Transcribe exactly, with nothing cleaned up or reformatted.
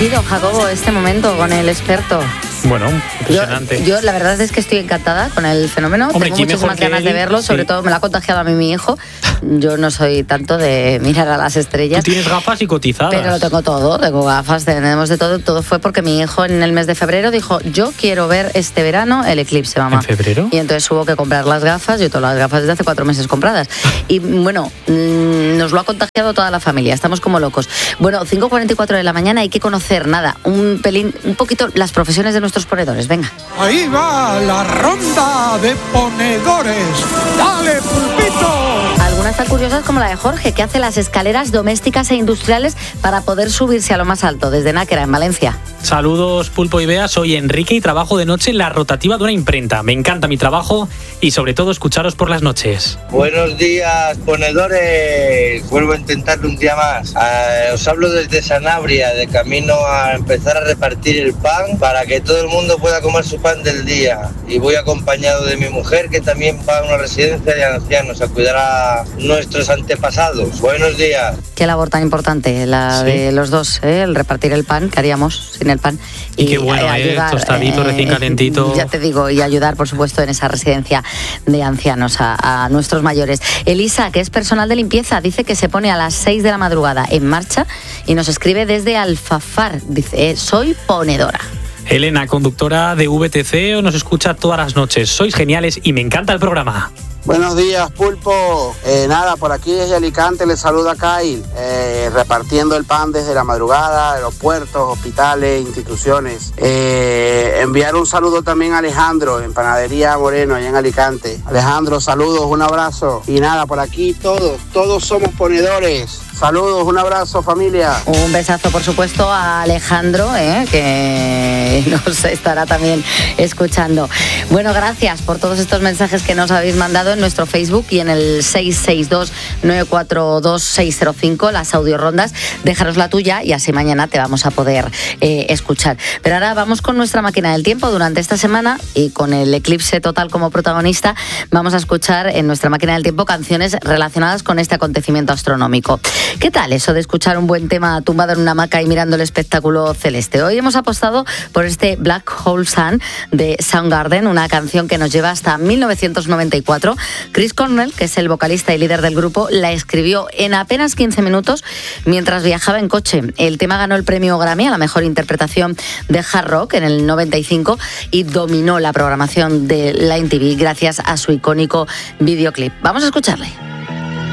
vivido, Jacobo, este momento con el experto? Bueno, impresionante. Yo, yo la verdad es que estoy encantada con el fenómeno. Hombre, tengo muchísimas ganas él, de verlo, sí. sobre todo me lo ha contagiado a mí mi hijo. Yo no soy tanto de mirar a las estrellas. Tú tienes gafas y cotizadas. Pero lo tengo todo, tengo gafas, tenemos de todo. Todo fue porque mi hijo en el mes de febrero dijo, yo quiero ver este verano el eclipse, mamá. ¿En febrero? Y entonces hubo que comprar las gafas, yo todas las gafas desde hace cuatro meses compradas. Y bueno, mmm, nos lo ha contagiado toda la familia, estamos como locos. Bueno, cinco cuarenta y cuatro de la mañana, hay que conocer, nada, un pelín, un poquito las profesiones de nuestros ponedores, venga. Ahí va la ronda de ponedores. ¡Dale, pulpito! Algunas tan curiosas como la de Jorge, que hace las escaleras domésticas e industriales para poder subirse a lo más alto, desde Náquera, en Valencia. Saludos, Pulpo y Bea, soy Enrique y trabajo de noche en la rotativa de una imprenta. Me encanta mi trabajo y sobre todo escucharos por las noches. Buenos días, ponedores. Vuelvo a intentarlo un día más. Eh, os hablo desde Sanabria, de camino a empezar a repartir el pan para que todo el mundo pueda comer su pan del día. Y voy acompañado de mi mujer, que también va a una residencia de ancianos a cuidar a nuestros antepasados. Buenos días. Qué labor tan importante la sí. de los dos, ¿eh? El repartir el pan que haríamos sin el pan. Y, y qué bueno, eh, ayudar, tostadito, eh, recién calentito. Ya te digo, y ayudar, por supuesto, en esa residencia de ancianos a, a nuestros mayores. Elisa, que es personal de limpieza, dice que se pone a las seis de la madrugada en marcha y nos escribe desde Alfafar. Dice, eh, soy ponedora. Elena, conductora de V T C, nos escucha todas las noches. Sois geniales y me encanta el programa. Buenos días, Pulpo. Eh, nada, por aquí desde Alicante les saluda Kyle, eh, repartiendo el pan desde la madrugada, aeropuertos, hospitales, instituciones. Eh, enviar un saludo también a Alejandro, en Panadería Moreno, allá en Alicante. Alejandro, saludos, un abrazo. Y nada, por aquí todos, todos somos ponedores. Saludos, un abrazo, familia. Un besazo, por supuesto, a Alejandro, ¿eh? que nos estará también escuchando. Bueno, gracias por todos estos mensajes que nos habéis mandado en nuestro Facebook y en el seis seis dos, nueve cuatro dos, seis cero cinco, las audiorondas. Déjanos la tuya y así mañana te vamos a poder eh, escuchar. Pero ahora vamos con nuestra máquina del tiempo. Durante esta semana y con el eclipse total como protagonista, vamos a escuchar en nuestra máquina del tiempo canciones relacionadas con este acontecimiento astronómico. ¿Qué tal eso de escuchar un buen tema tumbado en una hamaca y mirando el espectáculo celeste? Hoy hemos apostado por este Black Hole Sun de Soundgarden, una canción que nos lleva hasta mil novecientos noventa y cuatro. Chris Cornell, que es el vocalista y líder del grupo, la escribió en apenas quince minutos mientras viajaba en coche. El tema ganó el premio Grammy a la mejor interpretación de hard rock en el noventa y cinco y dominó la programación de la M T V gracias a su icónico videoclip. Vamos a escucharle.